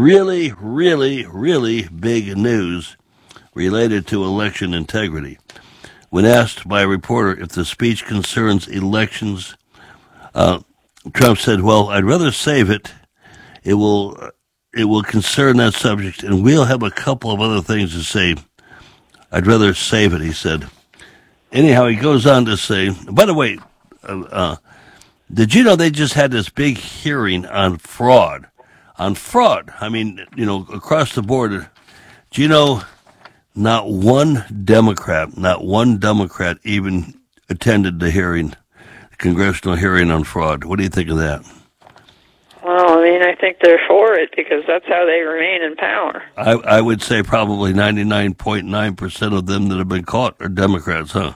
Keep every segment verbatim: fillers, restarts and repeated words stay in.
really, really, really big news related to election integrity. When asked by a reporter if the speech concerns elections, uh, Trump said, well, I'd rather save it. It will, it will concern that subject, and we'll have a couple of other things to say. I'd rather save it, he said. Anyhow, he goes on to say, by the way, uh, uh, did you know they just had this big hearing on fraud? On fraud. I mean, you know, across the board. Do you know not one Democrat, not one Democrat even attended the hearing, the congressional hearing on fraud? What do you think of that? Well, I mean, I think they're for it because that's how they remain in power. I, I would say probably ninety-nine point nine percent of them that have been caught are Democrats, huh?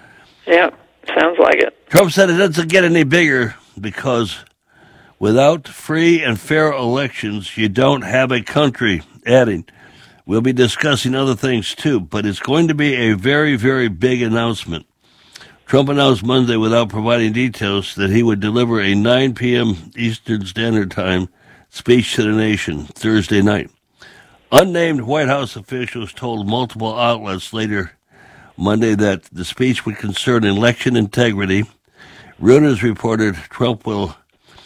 Yep, sounds like it. Trump said it doesn't get any bigger because without free and fair elections, you don't have a country. Adding, we'll be discussing other things too, but it's going to be a very, very big announcement. Trump announced Monday, without providing details, that he would deliver a nine p.m. Eastern Standard Time speech to the nation Thursday night. Unnamed White House officials told multiple outlets later Monday that the speech would concern election integrity. Reuters reported Trump will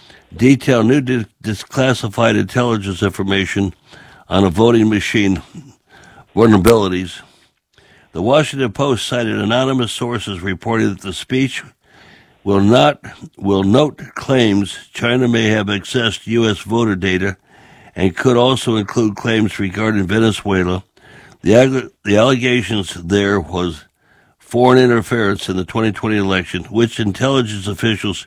detail new di- declassified intelligence information on a voting machine vulnerabilities. The Washington Post cited anonymous sources reporting that the speech will not will note claims China may have accessed U S voter data and could also include claims regarding Venezuela. The ag- the allegations there was foreign interference in the twenty twenty election, which intelligence officials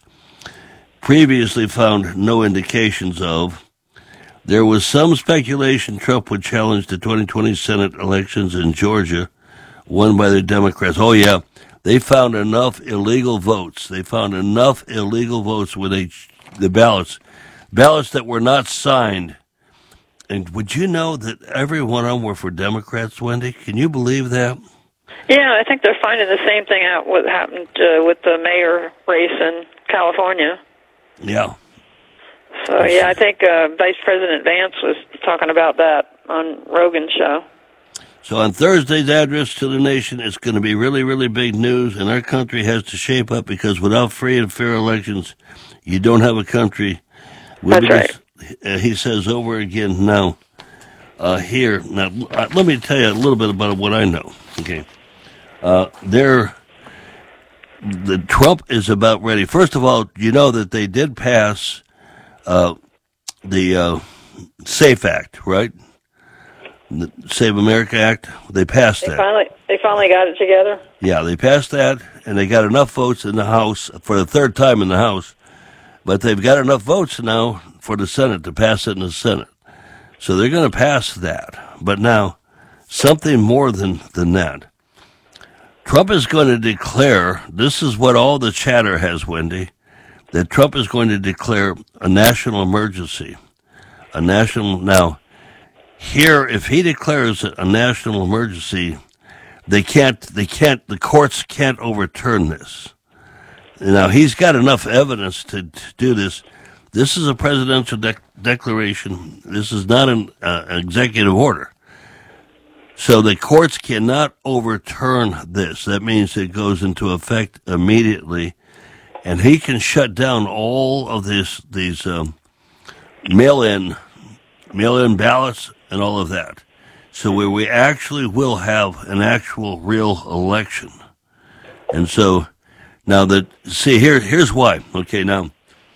previously found no indications of. There was some speculation Trump would challenge the twenty twenty Senate elections in Georgia, won by the Democrats. Oh, yeah, they found enough illegal votes. They found enough illegal votes with they, the ballots, ballots that were not signed. And would you know that every one of them were for Democrats, Wendy? Can you believe that? Yeah, I think they're finding the same thing out what happened uh, with the mayor race in California. Yeah. So, yeah, I think uh, Vice President Vance was talking about that on Rogan's show. So on Thursday's address to the nation, it's going to be really, really big news, and our country has to shape up because without free and fair elections, you don't have a country. We'll That's right. Uh, he says over again now, uh, here, now, uh, let me tell you a little bit about what I know, okay? Uh, there, the Trump is about ready. First of all, you know that they did pass uh, the uh, SAFE Act, right? The Save America Act, they passed they that. Finally, they finally got it together? Yeah, they passed that, and they got enough votes in the House for the third time in the House, but they've got enough votes now for the Senate to pass it in the Senate. So they're going to pass that. But now, something more than, than that. Trump is going to declare, this is what all the chatter has, Wendy, that Trump is going to declare a national emergency. A national, now, here, if he declares a national emergency, they can't, they can't, the courts can't overturn this. Now, he's got enough evidence to, to do this. This is a presidential de- declaration. This is not an uh, executive order. So the courts cannot overturn this. That means it goes into effect immediately, and he can shut down all of this, these um, mail-in, mail-in ballots and all of that. So where we actually will have an actual real election. And so now that, see, here, here's why. Okay, now,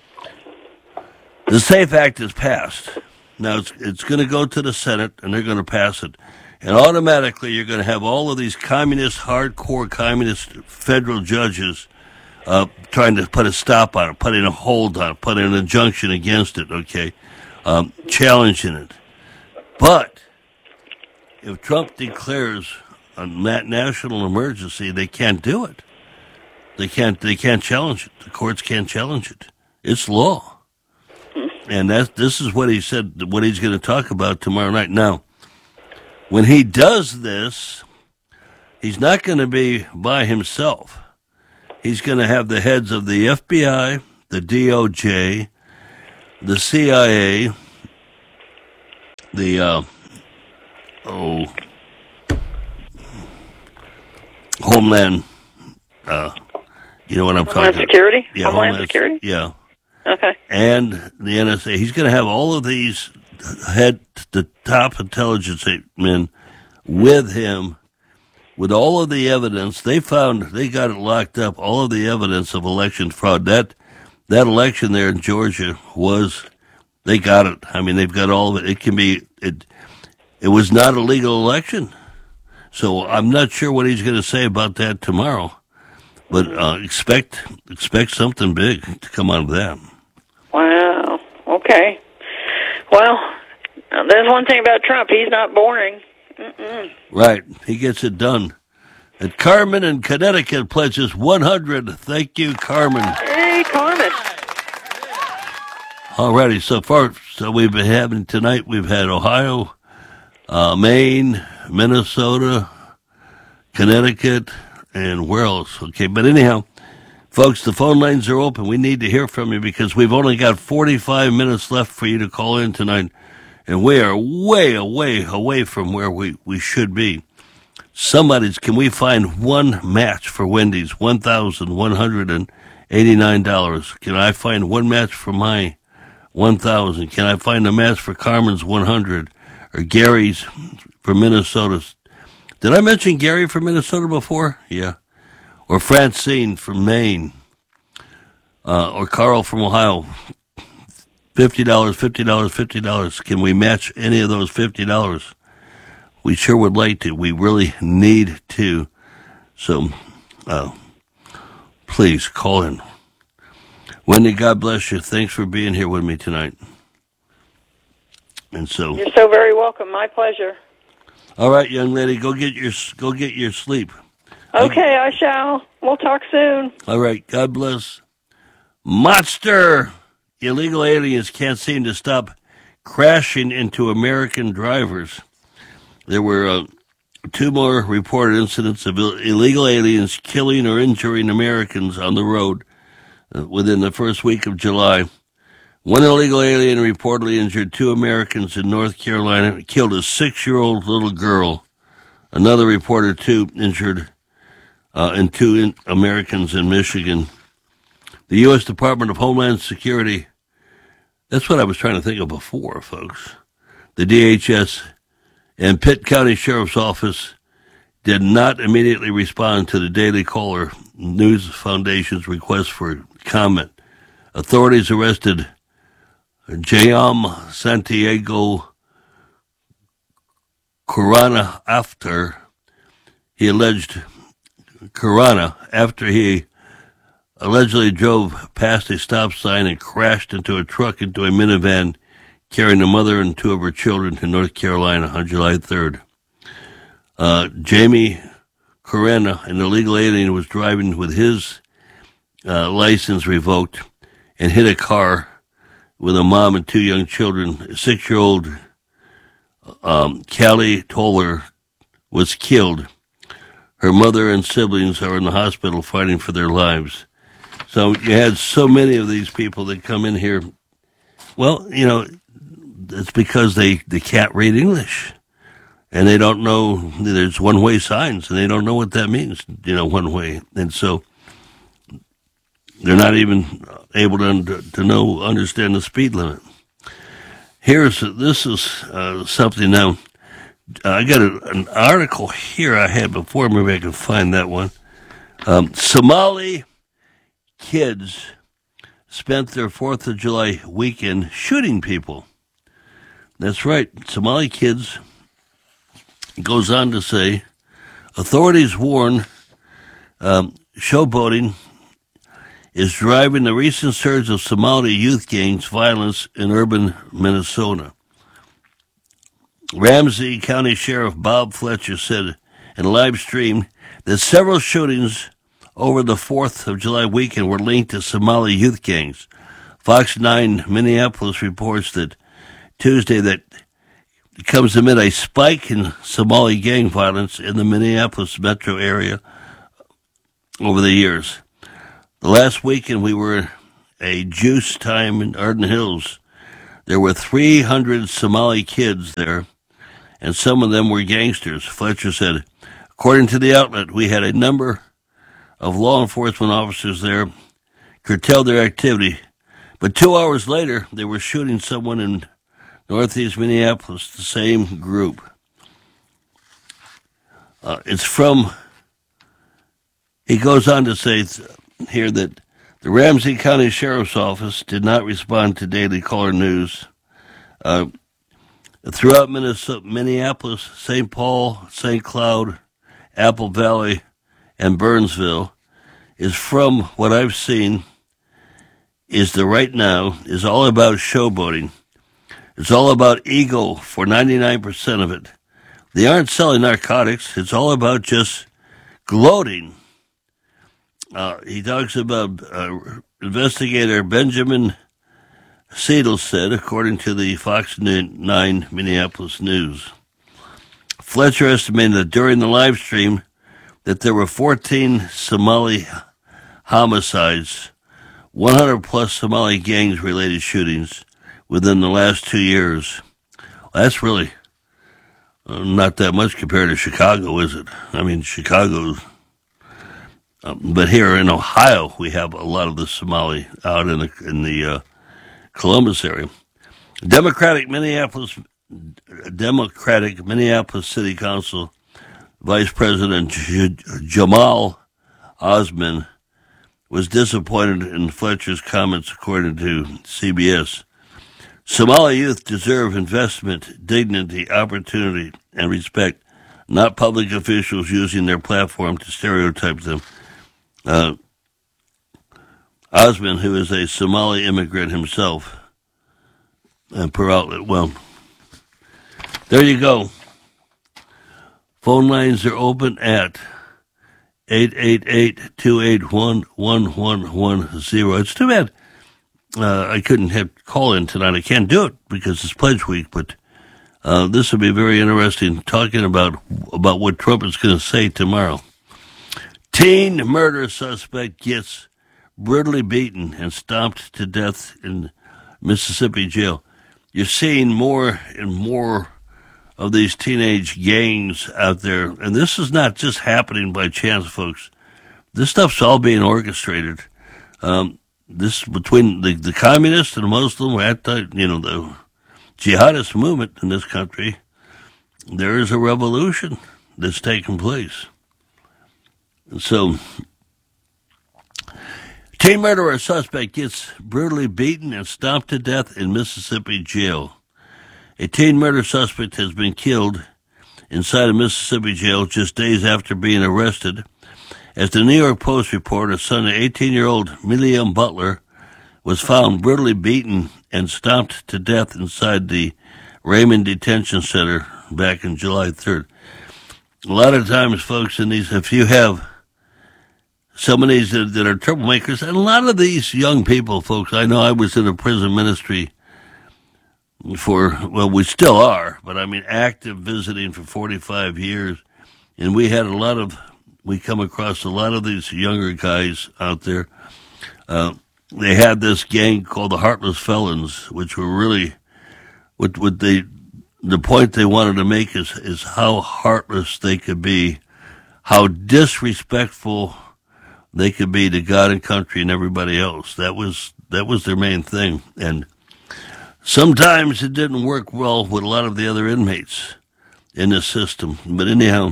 the SAFE Act is passed. Now it's, it's going to go to the Senate, and they're going to pass it. And automatically you're going to have all of these communist, hardcore communist federal judges uh, trying to put a stop on it, putting a hold on it, putting an injunction against it, okay, um, challenging it. But if Trump declares a national emergency, they can't do it. They can't. They can't challenge it. The courts can't challenge it. It's law, and that's this is what he said. What he's going to talk about tomorrow night. Now, when he does this, he's not going to be by himself. He's going to have the heads of the F B I, the D O J, the C I A, the uh, oh Homeland. Uh, you know what I'm Homeland talking Security? about? Yeah, Homeland Homeland Security? Yeah. Okay. And the N S A. He's going to have all of these head, the top intelligence men with him, with all of the evidence. They found, they got it locked up, all of the evidence of election fraud. That, that election there in Georgia was, they got it. I mean, they've got all of it. It can be, it, it was not a legal election. So I'm not sure what he's going to say about that tomorrow. But uh, expect expect something big to come out of that. Wow. Okay. Well, there's one thing about Trump. He's not boring. Mm-mm. Right. He gets it done. And Carmen in Connecticut pledges one hundred. Thank you, Carmen. Hey, Carmen. All righty. So far, so we've been having tonight, we've had Ohio, uh, Maine, Minnesota, Connecticut, and where else? Okay, but anyhow, folks, the phone lines are open. We need to hear from you because we've only got forty-five minutes left for you to call in tonight, and we are way away, away from where we, we should be. Somebody's, can we find one match for Wendy's? one thousand one hundred eighty-nine dollars. Can I find one match for my one thousand dollars? Can I find a match for Carmen's one hundred dollars? Or Gary's for Minnesota? Did I mention Gary from Minnesota before? Yeah. Or Francine from Maine. Uh, or Carl from Ohio. fifty dollars, fifty dollars, fifty dollars. Can we match any of those fifty dollars? We sure would like to. We really need to. So, uh, please call in. Wendy, God bless you. Thanks for being here with me tonight. And so, You're so very welcome. My pleasure. all right, young lady, go get your go get your sleep. Okay, I shall. We'll talk soon. All right, God bless. Monster! Illegal aliens can't seem to stop crashing into American drivers. There were uh, two more reported incidents of Ill- illegal aliens killing or injuring Americans on the road uh, within the first week of July. One illegal alien reportedly injured two Americans in North Carolina, killed a six-year-old little girl. Another reported two injured uh, and two in- Americans in Michigan. The U S Department of Homeland Security, that's what I was trying to think of before, folks. The D H S and Pitt County Sheriff's Office did not immediately respond to the Daily Caller News Foundation's request for comment. Authorities arrested Jayam Santiago Corona after he alleged Corona after he allegedly drove past a stop sign and crashed into a truck into a minivan carrying a mother and two of her children to North Carolina on July third. Uh, Jamie Corona, an illegal alien, was driving with his uh, license revoked and hit a car with a mom and two young children. Six-year-old um, Callie Toller was killed. Her mother and siblings are in the hospital fighting for their lives. So you had so many of these people that come in here. Well, you know, it's because they, they can't read English. And they don't know, there's one-way signs, and they don't know what that means, you know, one way. And so they're not even able to to know, understand the speed limit. Here's, this is uh, something now. Uh, I got a, an article here I had before. Maybe I can find that one. Um, Somali kids spent their fourth of July weekend shooting people. That's right. Somali kids, goes on to say, authorities warn um, showboating is driving the recent surge of Somali youth gangs violence in urban Minnesota. Ramsey County Sheriff Bob Fletcher said in a live stream that several shootings over the fourth of July weekend were linked to Somali youth gangs. Fox nine Minneapolis reports that Tuesday that comes amid a spike in Somali gang violence in the Minneapolis metro area over the years. The last weekend we were a juice time in Arden Hills. There were three hundred Somali kids there, and some of them were gangsters. Fletcher said, according to the outlet, we had a number of law enforcement officers there curtailed their activity, but two hours later, they were shooting someone in northeast Minneapolis, the same group. Uh, it's from, he goes on to say here that the Ramsey County Sheriff's Office did not respond to Daily Caller news. Uh, throughout Minnesota, Minneapolis, Saint Paul, Saint Cloud, Apple Valley, and Burnsville is, from what I've seen, is the right now, is all about showboating. It's all about ego for ninety-nine percent of it. They aren't selling narcotics. It's all about just gloating. Uh, he talks about uh, investigator Benjamin Seidel said, according to the Fox nine Minneapolis News. Fletcher estimated that during the live stream that there were fourteen Somali homicides, one hundred plus Somali gangs-related shootings within the last two years. Well, that's really uh, not that much compared to Chicago, is it? I mean, Chicago's... Um, but here in Ohio, we have a lot of the Somali out in the in the uh, Columbus area. Democratic Minneapolis, Democratic Minneapolis City Council Vice President J- Jamal Osman was disappointed in Fletcher's comments, according to C B S. Somali youth deserve investment, dignity, opportunity, and respect, not public officials using their platform to stereotype them. Uh, Osman, who is a Somali immigrant himself, uh, per outlet. Well, there you go. Phone lines are open at eight eight eight, two eight one, one one one zero. It's too bad uh, I couldn't have call in tonight. I can't do it because it's Pledge Week, but uh, this will be very interesting, talking about about what Trump is going to say tomorrow. Teen murder suspect gets brutally beaten and stomped to death in Mississippi jail. You're seeing more and more of these teenage gangs out there, and this is not just happening by chance, folks. This stuff's all being orchestrated. Um, this between the, the communists and the Muslim, anti, you know, the jihadist movement in this country. There is a revolution that's taking place. So, teen murderer suspect gets brutally beaten and stomped to death in Mississippi jail. A teen murder suspect has been killed inside a Mississippi jail just days after being arrested. As the New York Post reported, Sunday, eighteen-year-old Miliam Butler was found brutally beaten and stomped to death inside the Raymond Detention Center back on July third. A lot of times, folks, in these, if you have some of these that, that are troublemakers, and a lot of these young people, folks, I know I was in a prison ministry for, well, we still are, but I mean active visiting for forty-five years, and we had a lot of, we come across a lot of these younger guys out there. Uh, they had this gang called the Heartless Felons, which were really, what, what they, the point they wanted to make is, is how heartless they could be, how disrespectful they could be to God and country and everybody else. That was that was their main thing. And sometimes it didn't work well with a lot of the other inmates in the system. But anyhow,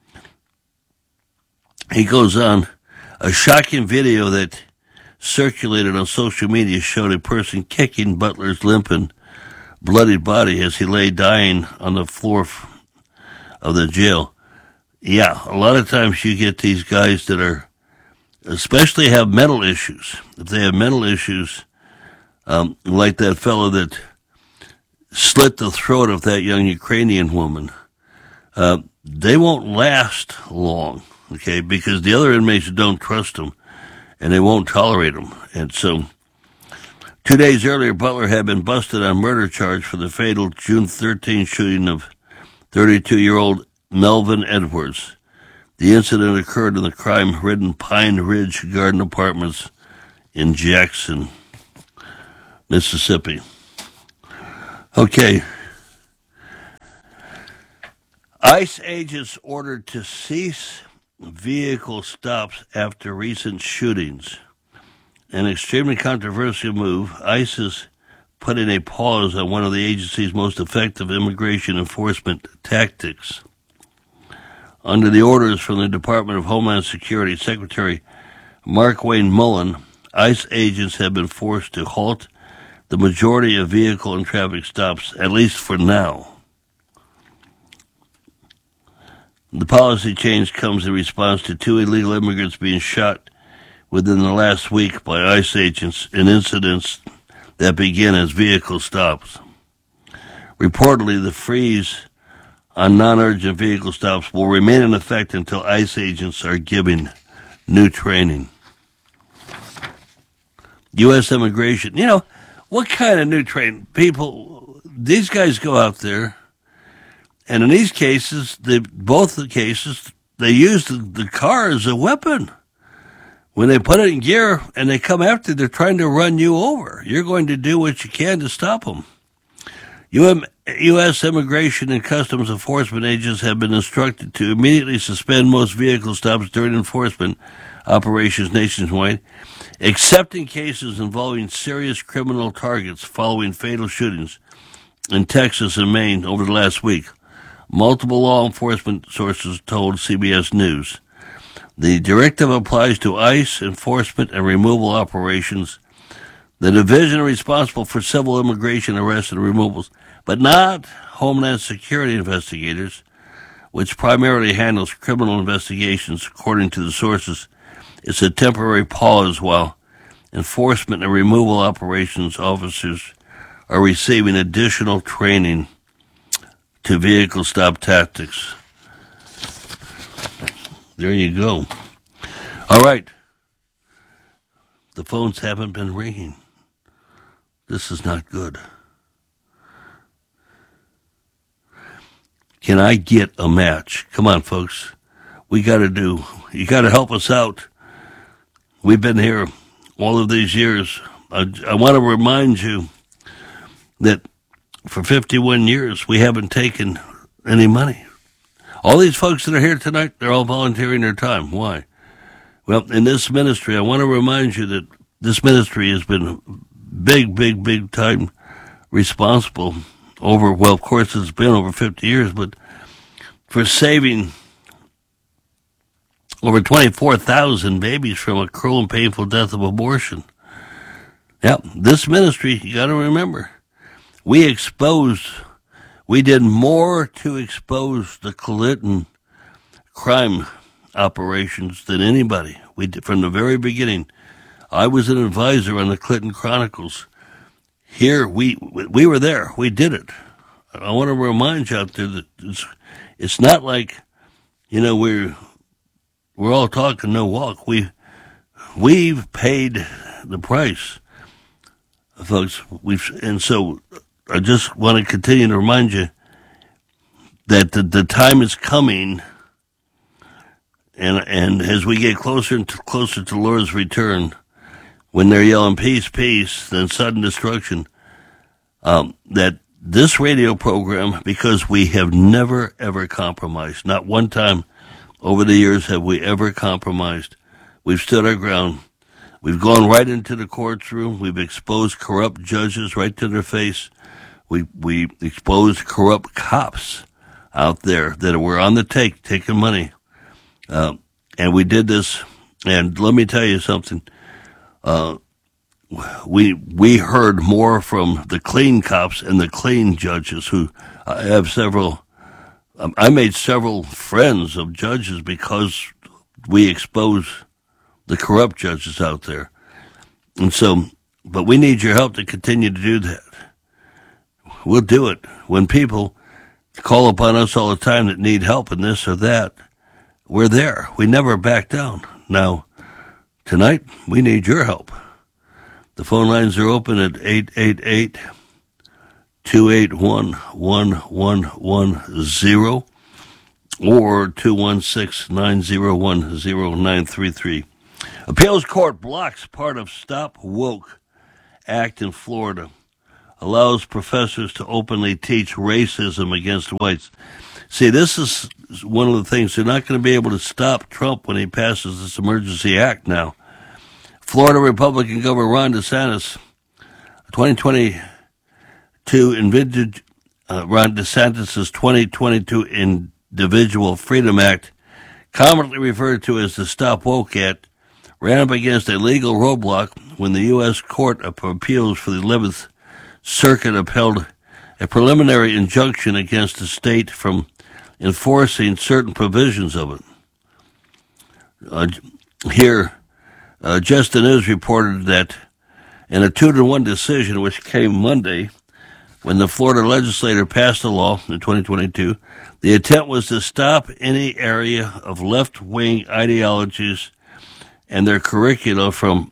he goes on. A shocking video that circulated on social media showed a person kicking Butler's limping, bloodied body as he lay dying on the floor of the jail. Yeah, a lot of times you get these guys that are, especially have mental issues. If they have mental issues, um, like that fellow that slit the throat of that young Ukrainian woman, uh, they won't last long, okay, because the other inmates don't trust them, and they won't tolerate them. And so, two days earlier, Butler had been busted on murder charge for the fatal June thirteenth shooting of thirty-two-year-old Melvin Edwards. The incident occurred in the crime-ridden Pine Ridge Garden Apartments in Jackson, Mississippi. Okay. ICE agents ordered to cease vehicle stops after recent shootings. An extremely controversial move. ICE is putting a pause on one of the agency's most effective immigration enforcement tactics. Under the orders from the Department of Homeland Security Secretary Markwayne Mullin, ICE agents have been forced to halt the majority of vehicle and traffic stops, at least for now. The policy change comes in response to two illegal immigrants being shot within the last week by ICE agents in incidents that begin as vehicle stops. Reportedly, the freeze on non-urgent vehicle stops will remain in effect until ICE agents are given new training. U S immigration, you know, what kind of new training? People, these guys go out there, and in these cases, they, both the cases, they use the, the car as a weapon. When they put it in gear and they come after, they're trying to run you over. You're going to do what you can to stop them. U S Immigration and Customs Enforcement agents have been instructed to immediately suspend most vehicle stops during enforcement operations nationwide, except in cases involving serious criminal targets following fatal shootings in Texas and Maine over the last week. Multiple law enforcement sources told C B S News. The directive applies to ICE enforcement and removal operations, the division responsible for civil immigration arrests and removals, but not Homeland Security investigators, which primarily handles criminal investigations, according to the sources. It's a temporary pause while enforcement and removal operations officers are receiving additional training to vehicle stop tactics. There you go. All right. The phones haven't been ringing. This is not good. Can I get a match? Come on, folks. We got to do, you got to help us out. We've been here all of these years. I, I want to remind you that for fifty-one years, we haven't taken any money. All these folks that are here tonight, they're all volunteering their time. Why? Well, in this ministry, I want to remind you that this ministry has been big, big, big time responsible over, well, of course, it's been over fifty years, but for saving over twenty-four thousand babies from a cruel and painful death of abortion. Yep, this ministry, you got to remember, we exposed, we did more to expose the Clinton crime operations than anybody. We did from the very beginning. I was an advisor on the Clinton Chronicles. Here, we we were there. We did it. I want to remind you out there that it's, it's not like, you know, we're we're all talk and no walk. We we've paid the price, folks. We've and so I just want to continue to remind you that the, the time is coming, and and as we get closer and closer to the Lord's return, when they're yelling peace, peace, then sudden destruction, um, that this radio program, because we have never, ever compromised, not one time over the years have we ever compromised. We've stood our ground. We've gone right into the courtroom. We've exposed corrupt judges right to their face. We we exposed corrupt cops out there that were on the take, taking money. Uh, and we did this, and let me tell you something. Uh, we we heard more from the clean cops and the clean judges who I have several, um, I made several friends of judges because we expose the corrupt judges out there. And so, but we need your help to continue to do that. We'll do it. When people call upon us all the time that need help in this or that, we're there. We never back down. Now, tonight, we need your help. The phone lines are open at eight eight eight, two eight one, one one one zero or two one six, nine zero one, zero nine three three. Appeals court blocks part of Stop Woke Act in Florida. allows professors to openly teach racism against whites. See, this is one of the things. They're not going to be able to stop Trump when he passes this emergency act now. Florida Republican Governor Ron DeSantis, twenty twenty-two envisaged uh, Ron DeSantis' twenty twenty-two Individual Freedom Act, commonly referred to as the Stop Woke Act, ran up against a legal roadblock when the U S Court of Appeals for the eleventh Circuit upheld a preliminary injunction against the state from enforcing certain provisions of it. Uh, here, uh, Justin News reported that in a two to one decision, which came Monday, when the Florida legislature passed a law in twenty twenty-two, the intent was to stop any area of left-wing ideologies and their curricula from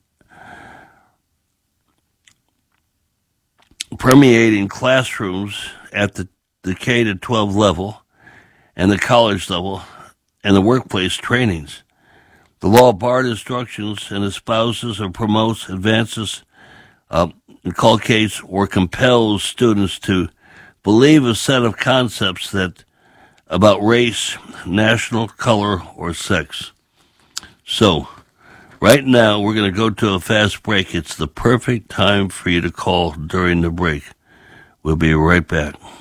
permeating classrooms at the, the K to twelve level and the college level and the workplace trainings. The law barred instructions and espouses or promotes, advances, uh, inculcates, or compels students to believe a set of concepts that about race, national color, or sex. So, right now, we're going to go to a fast break. It's the perfect time for you to call during the break. We'll be right back.